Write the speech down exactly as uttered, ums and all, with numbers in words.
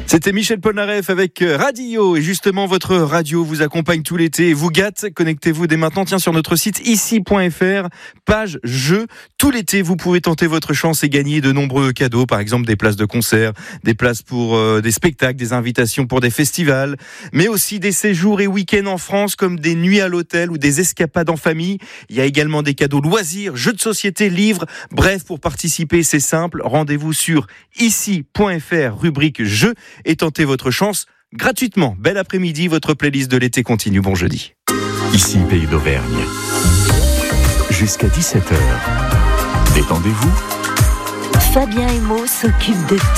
C'était Michel Polnareff avec Radio. Et justement, votre radio vous accompagne tout l'été et vous gâte. Connectez-vous dès maintenant, tiens, sur notre site ici point f r, page jeux. Tout l'été, vous pouvez tenter votre chance et gagner de nombreux cadeaux. Par exemple, des places de concert, des places pour euh, des spectacles, des invitations pour des festivals, mais aussi des séjours et week-ends en France, comme des nuits à l'hôtel ou des escapades en famille. Il y a également des cadeaux loisirs, jeux de société, livres. Bref, pour participer, c'est simple. Rendez-vous sur ici point f r, rubrique jeux, et tentez votre chance gratuitement. Bel après-midi, votre playlist de l'été continue. Bon jeudi. Ici, Pays d'Auvergne. Jusqu'à dix-sept heures. Détendez-vous. Fabien Emo s'occupe de